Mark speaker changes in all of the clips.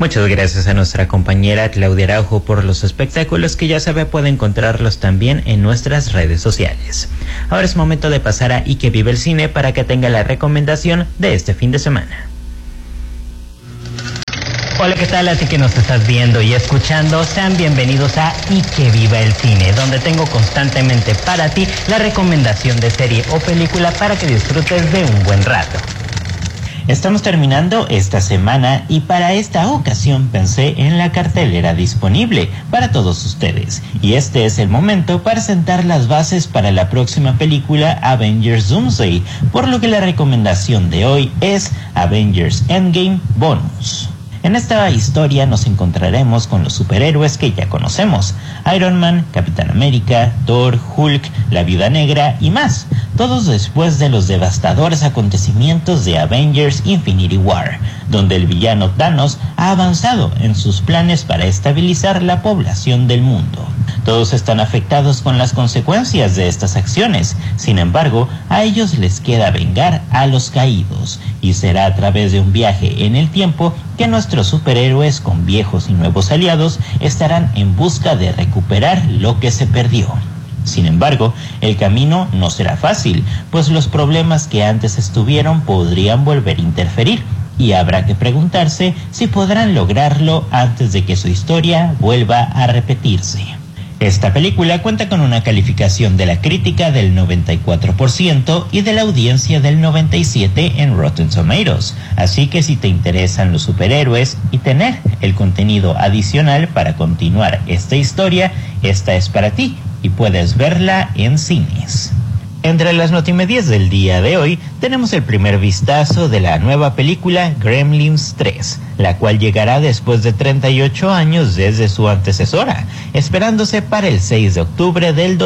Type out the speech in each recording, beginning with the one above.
Speaker 1: Muchas gracias a nuestra compañera Claudia Araujo por los espectáculos que ya sabe puede encontrarlos también en nuestras redes sociales. Ahora es momento de pasar a Y que vive el cine para que tenga la recomendación de este fin de semana. Hola, ¿qué tal? A ti que nos estás viendo y escuchando, sean bienvenidos a Y que viva el cine, donde tengo constantemente para ti la recomendación de serie o película para que disfrutes de un buen rato. Estamos terminando esta semana y para esta ocasión pensé en la cartelera disponible para todos ustedes. Y este es el momento para sentar las bases para la próxima película Avengers Doomsday, por lo que la recomendación de hoy es Avengers Endgame Bonus. En esta historia nos encontraremos con los superhéroes que ya conocemos: Iron Man, Capitán América, Thor, Hulk, la Viuda Negra y más, todos después de los devastadores acontecimientos de Avengers Infinity War, donde el villano Thanos ha avanzado en sus planes para estabilizar la población del mundo. Todos están afectados con las consecuencias de estas acciones, sin embargo, a ellos les queda vengar a los caídos, y será a través de un viaje en el tiempo que nuestros superhéroes con viejos y nuevos aliados estarán en busca de recuperar lo que se perdió. Sin embargo, el camino no será fácil, pues los problemas que antes estuvieron podrían volver a interferir, y habrá que preguntarse si podrán lograrlo antes de que su historia vuelva a repetirse. Esta película cuenta con una calificación de la crítica del 94% y de la audiencia del 97% en Rotten Tomatoes, así que si te interesan los superhéroes y tener el contenido adicional para continuar esta historia, esta es para ti y puedes verla en cines. Entre las notimedias del día de hoy, tenemos el primer vistazo de la nueva película Gremlins 3, la cual llegará después de 38 años desde su antecesora, esperándose para el 6 de octubre del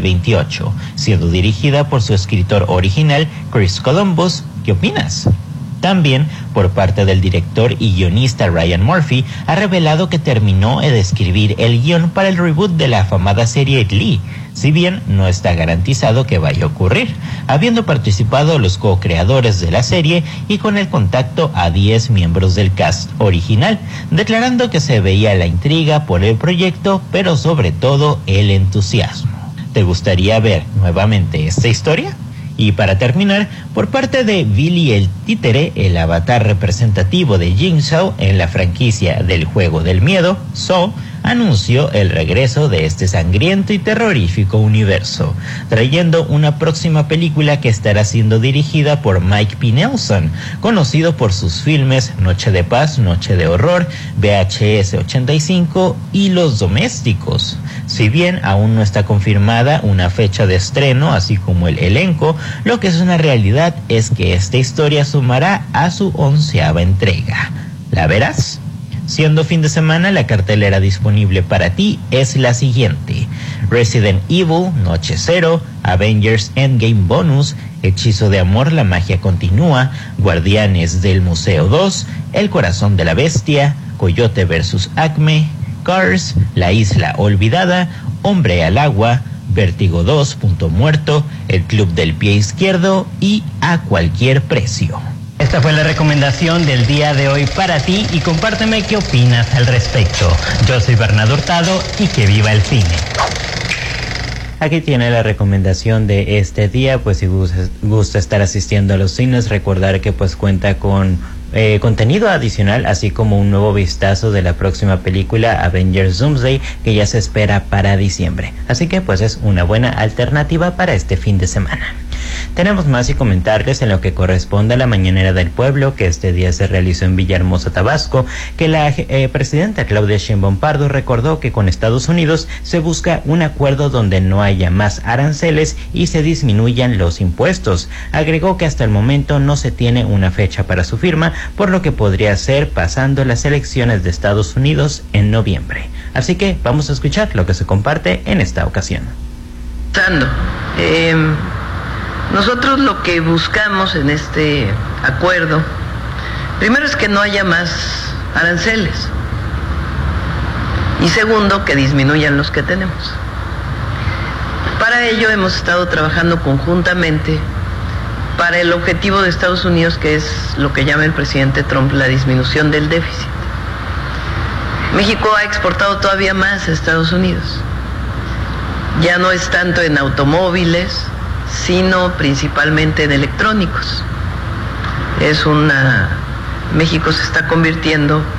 Speaker 1: 2028, siendo dirigida por su escritor original, Chris Columbus. ¿Qué opinas? También, por parte del director y guionista Ryan Murphy, ha revelado que terminó de escribir el guión para el reboot de la afamada serie Glee, si bien no está garantizado que vaya a ocurrir, habiendo participado los co-creadores de la serie y con el contacto a 10 miembros del cast original, declarando que se veía la intriga por el proyecto, pero sobre todo el entusiasmo. ¿Te gustaría ver nuevamente esta historia? Y para terminar, por parte de Billy el Títere, el avatar representativo de Jigsaw en la franquicia del juego del miedo, Saw, anunció el regreso de este sangriento y terrorífico universo, trayendo una próxima película que estará siendo dirigida por Mike P. Nelson, conocido por sus filmes Noche de Paz, Noche de Horror, VHS 85 y Los Domésticos. Si bien aún no está confirmada una fecha de estreno, así como el elenco, lo que es una realidad es que esta historia sumará a su 11ª entrega. ¿La verás? Siendo fin de semana, la cartelera disponible para ti es la siguiente: Resident Evil, Noche Cero, Avengers Endgame Bonus, Hechizo de Amor, La Magia Continúa, Guardianes del Museo 2, El Corazón de la Bestia, Coyote vs. Acme, Cars, La Isla Olvidada, Hombre al Agua, Vértigo 2, Punto Muerto, El Club del Pie Izquierdo y A Cualquier Precio. Esta fue la recomendación del día de hoy para ti y compárteme qué opinas al respecto. Yo soy Bernardo Hurtado y que viva el cine. Aquí tiene la recomendación de este día, pues si gusta estar asistiendo a los cines, recordar que pues cuenta con contenido adicional, así como un nuevo vistazo de la próxima película Avengers Doomsday, que ya se espera para diciembre. Así que pues es una buena alternativa para este fin de semana. Tenemos más y comentarles en lo que corresponde a la Mañanera del Pueblo, que este día se realizó en Villahermosa, Tabasco, que la presidenta Claudia Sheinbaum Pardo recordó que con Estados Unidos se busca un acuerdo donde no haya más aranceles y se disminuyan los impuestos. Agregó que hasta el momento no se tiene una fecha para su firma, por lo que podría ser pasando las elecciones de Estados Unidos en noviembre. Así que vamos a escuchar lo que se comparte en esta ocasión.
Speaker 2: Nosotros lo que buscamos en este acuerdo, primero es que no haya más aranceles y segundo, que disminuyan los que tenemos. Para ello hemos estado trabajando conjuntamente para el objetivo de Estados Unidos, que es lo que llama el presidente Trump la disminución del déficit. México ha exportado todavía más a Estados Unidos. Ya no es tanto en automóviles, sino principalmente en electrónicos. México se está convirtiendo